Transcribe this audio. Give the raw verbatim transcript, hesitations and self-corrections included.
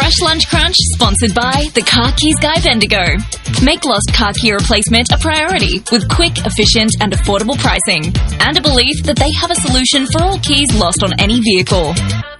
Fresh Lunch Crunch, sponsored by the Car Keys Guy Bendigo. Make lost car key replacement a priority with quick, efficient and affordable pricing, and a belief that they have a solution for all keys lost on any vehicle.